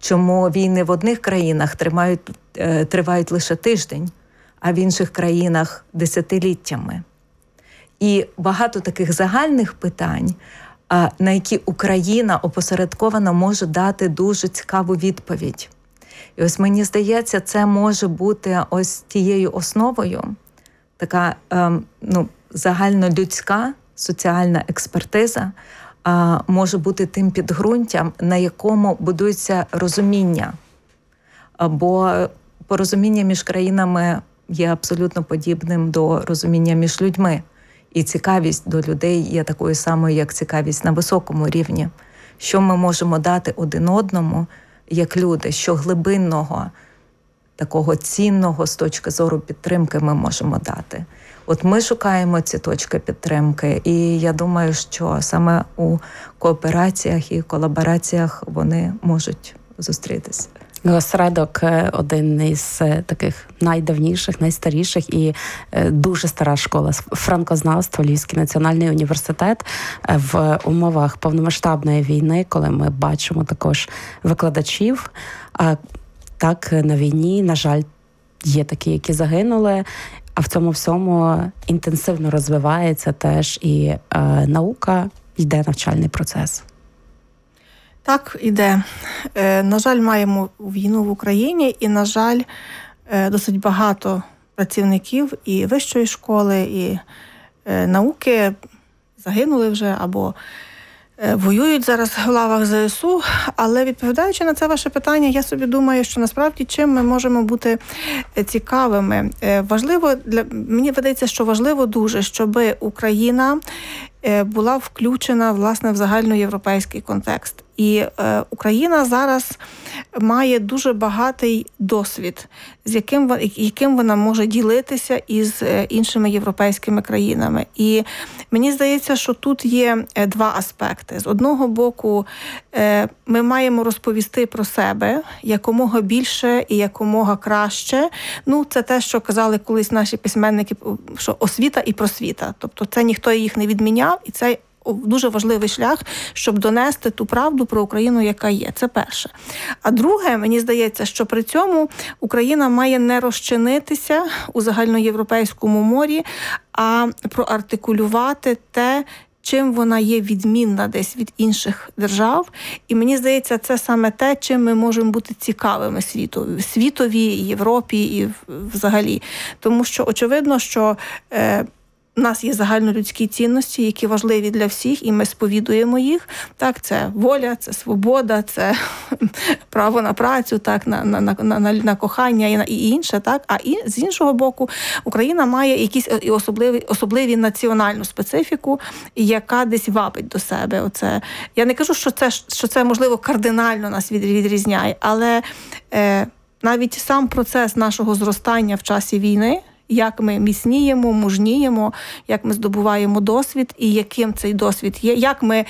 чому війни в одних країнах тривають лише тиждень, а в інших країнах десятиліттями. І багато таких загальних питань, на які Україна опосередковано може дати дуже цікаву відповідь. І ось мені здається, це може бути ось тією основою, така загальнолюдська соціальна експертиза може бути тим підґрунтям, на якому будується розуміння. Бо порозуміння між країнами є абсолютно подібним до розуміння між людьми. І цікавість до людей є такою самою, як цікавість на високому рівні. Що ми можемо дати один одному, як люди, що глибинного, такого цінного з точки зору підтримки ми можемо дати. От ми шукаємо ці точки підтримки, і я думаю, що саме у коопераціях і колабораціях вони можуть зустрітися. Осередок один із таких найдавніших, найстаріших і дуже стара школа франкознавства, Львівський національний університет. В умовах повномасштабної війни, коли ми бачимо також викладачів, так на війні, на жаль, є такі, які загинули, а в цьому всьому інтенсивно розвивається теж і наука, йде навчальний процес. Так, іде. На жаль, маємо війну в Україні і, на жаль, досить багато працівників і вищої школи, і науки загинули вже або воюють зараз в лавах ЗСУ. Але відповідаючи на це ваше питання, я собі думаю, що насправді чим ми можемо бути цікавими. Мені видається, що важливо дуже, щоб Україна була включена, власне, в загальноєвропейський контекст. І Україна зараз має дуже багатий досвід, яким вона може ділитися із іншими європейськими країнами. І мені здається, що тут є два аспекти. З одного боку, ми маємо розповісти про себе якомога більше і якомога краще. Це те, що казали колись наші письменники, що освіта і просвіта. Тобто це ніхто їх не відміняв, і це дуже важливий шлях, щоб донести ту правду про Україну, яка є. Це перше. А друге, мені здається, що при цьому Україна має не розчинитися у загальноєвропейському морі, а проартикулювати те, чим вона є відмінна десь від інших держав. І мені здається, це саме те, чим ми можемо бути цікавими світові, Європі і взагалі. Тому що очевидно, що у нас є загальнолюдські цінності, які важливі для всіх, і ми сповідуємо їх. Так, це воля, це свобода, це право на працю, так, на кохання і інше. Так. А з іншого боку, Україна має якісь особливі національну специфіку, яка десь вабить до себе. Оце. Я не кажу, що це можливо кардинально нас відрізняє, але навіть сам процес нашого зростання в часі війни, як ми міцніємо, мужніємо, як ми здобуваємо досвід і яким цей досвід є, як ми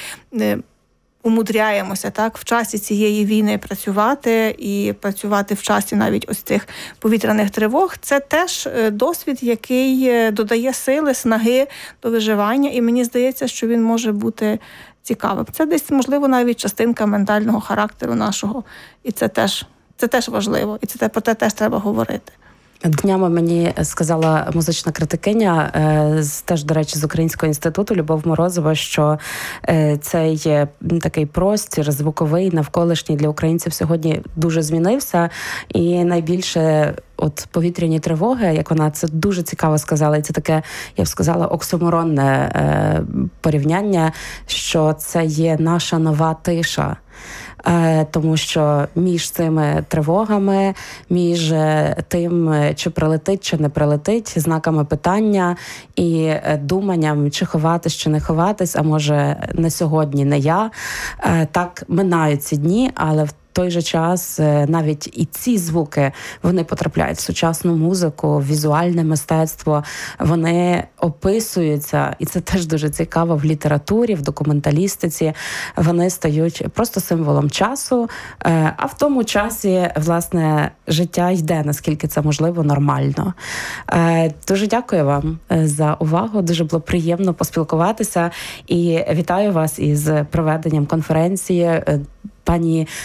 умудряємося так, в часі цієї війни працювати і працювати в часі навіть ось цих повітряних тривог. Це теж досвід, який додає сили, снаги до виживання, і мені здається, що він може бути цікавим. Це десь, можливо, навіть частинка ментального характеру нашого, і це теж важливо, і про те теж треба говорити. Днями мені сказала музична критикиня, теж, до речі, з Українського інституту, Любов Морозова, що цей такий простір звуковий, навколишній для українців сьогодні дуже змінився. І найбільше повітряні тривоги, як вона це дуже цікаво сказала, і це таке, я б сказала, оксиморонне порівняння, що це є наша нова тиша. Тому що між цими тривогами, між тим, чи прилетить, чи не прилетить, знаками питання і думанням, чи ховатись, чи не ховатись, а може не сьогодні, не я. Так минають ці дні, але в той же час навіть і ці звуки, вони потрапляють в сучасну музику, в візуальне мистецтво, вони описуються, і це теж дуже цікаво, в літературі, в документалістиці, вони стають просто символом часу, а в тому часі, власне, життя йде, наскільки це можливо, нормально. Дуже дякую вам за увагу, дуже було приємно поспілкуватися, і вітаю вас із проведенням конференції. Пані